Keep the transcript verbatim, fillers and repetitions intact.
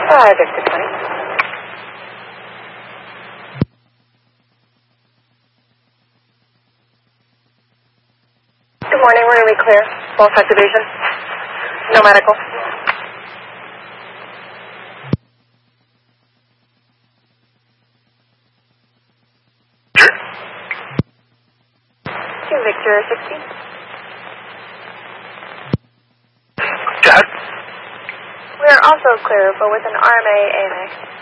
five, Victor twenty. Good morning, we're really clear. Both side division. No medical. Two Victor sixty. Dad? We are also clear, but with an R M A A M A.